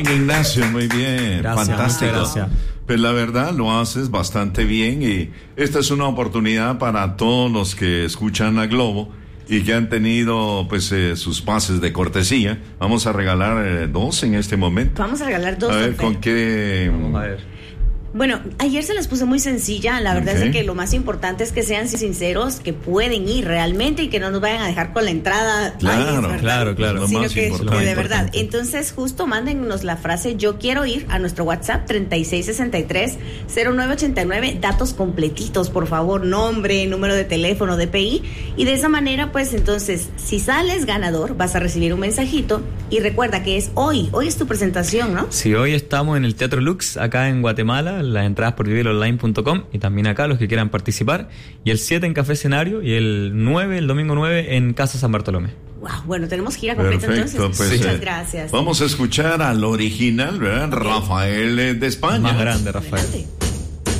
Ignacio, muy bien, gracias, fantástico. Gracias. Pues la verdad lo haces bastante bien y esta es una oportunidad para todos los que escuchan a Globo y que han tenido pues sus pases de cortesía. Vamos a regalar 2 en este momento. Vamos a regalar 2. A ver, ¿con qué? Vamos a ver. Bueno, ayer se las puse muy sencilla. La verdad es que lo más importante es que sean sinceros, que pueden ir realmente y que no nos vayan a dejar con la entrada. Claro. Sino que de verdad. Entonces, justo mándennos la frase "yo quiero ir" a nuestro WhatsApp 3663-0989. Datos completitos, por favor, nombre, número de teléfono, DPI. Y de esa manera, pues entonces, si sales ganador, vas a recibir un mensajito. Y recuerda que es hoy. Hoy es tu presentación, ¿no? Sí, hoy estamos en el Teatro Lux, acá en Guatemala. Las entradas por vivironline.com y también acá los que quieran participar. Y el 7 en Café Escenario y el domingo 9 en Casa San Bartolomé. Wow, bueno, tenemos gira completa. Perfecto, entonces. Pues, muchas gracias. Vamos a escuchar al original, ¿verdad? Rafael de España. Más grande, Rafael. Adelante.